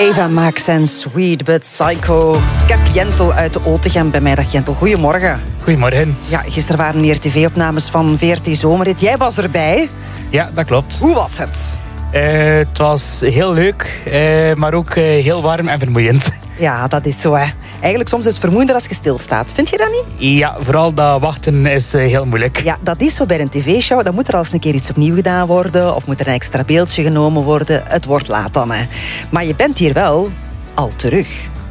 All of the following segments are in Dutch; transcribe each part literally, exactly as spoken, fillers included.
Eva Max en Sweet But Psycho. Ik heb Jentel uit de Otegem bij mij. Dag Jentel, goedemorgen. Goedemorgen. Ja, gisteren waren er tv-opnames van V R T Zomerhit. Jij was erbij. Ja, dat klopt. Hoe was het? Uh, het was heel leuk, uh, maar ook uh, heel warm en vermoeiend. Ja, dat is zo, hè. Eigenlijk soms is het vermoeiender als je stilstaat. Vind je dat niet? Ja, vooral dat wachten is uh, heel moeilijk. Ja, dat is zo bij een tv-show. Dan moet er al eens een keer iets opnieuw gedaan worden. Of moet er een extra beeldje genomen worden. Het wordt laat dan, hè. Maar je bent hier wel al terug.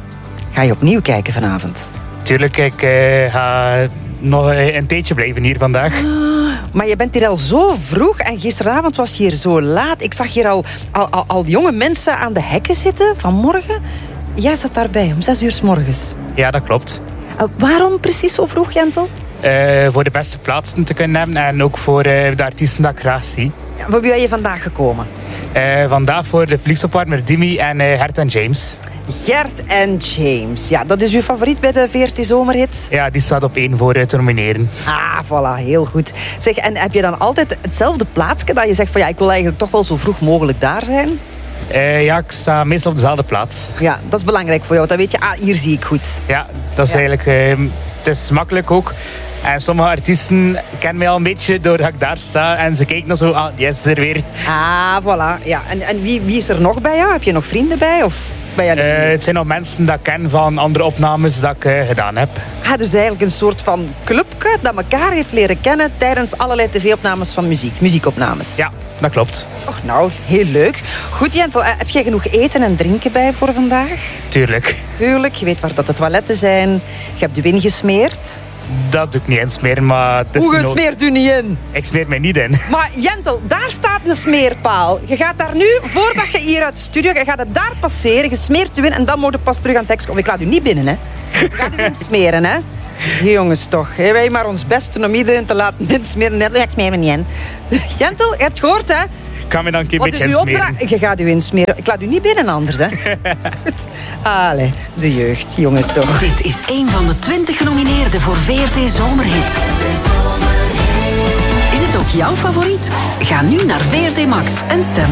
Ga je opnieuw kijken vanavond? Tuurlijk, ik uh, ga nog een tijdje blijven hier vandaag. Ah, maar je bent hier al zo vroeg en gisteravond was je hier zo laat. Ik zag hier al, al, al, al jonge mensen aan de hekken zitten vanmorgen. Jij zat daarbij om zes uur 's morgens. Ja, dat klopt. Uh, waarom precies zo vroeg, Jentel? Uh, voor de beste plaatsen te kunnen hebben en ook voor uh, de artiesten dat ik graag zie. Ja, voor wie ben je vandaag gekomen? Uh, vandaag voor de publieksopwarmer Dimi en uh, Gert en James. Gert en James. Ja, dat is uw favoriet bij de V R T Zomerhit? Ja, die staat op één voor uh, te nomineren. Ah, voilà, heel goed. Zeg, en heb je dan altijd hetzelfde plaatsje dat je zegt van ja, ik wil eigenlijk toch wel zo vroeg mogelijk daar zijn? Uh, ja, ik sta meestal op dezelfde plaats. Ja, dat is belangrijk voor jou. Dan weet je, ah, hier zie ik goed. Ja, dat is ja. eigenlijk... Uh, het is makkelijk ook. En sommige artiesten kennen mij al een beetje doordat ik daar sta. En ze kijken dan zo, ah, die is er weer. Ah, voilà. Ja. En, en wie, wie is er nog bij jou? Heb je nog vrienden bij? Of ben je uh, het zijn nog mensen dat ik ken van andere opnames dat ik uh, gedaan heb. Ah, dus eigenlijk een soort van clubje dat elkaar heeft leren kennen tijdens allerlei tv-opnames van muziek. Muziekopnames. Ja, dat klopt. Och, nou, heel leuk. Goed, Jentel, heb jij genoeg eten en drinken bij voor vandaag? Tuurlijk. Tuurlijk, je weet waar dat de toiletten zijn. Je hebt de win gesmeerd. Dat doe ik niet in smeren, maar... Het is Hoe no- smeert u niet in? Ik smeer mij niet in. Maar Jentel, daar staat een smeerpaal. Je gaat daar nu, voordat je hier uit de studio, je gaat het daar passeren, je smeert u in en dan moet je pas terug aan het tekst. Of ik laat u niet binnen, hè. Ik ga u in smeren, hè. Jongens toch, hè? Wij maar ons best doen om iedereen te laten insmeren. Nee, ik smeer me niet in. Jentel, je hebt het gehoord, hè? Ik ga me dan een keer Wat beetje is uw insmeren. opdracht? Je gaat u insmeren. Ik laat u niet binnen anders, hè. Allee, de jeugd, jongens toch. Dit is een van de twintig genomineerden voor V R T Zomerhit. Is het ook jouw favoriet? Ga nu naar V R T Max en stem.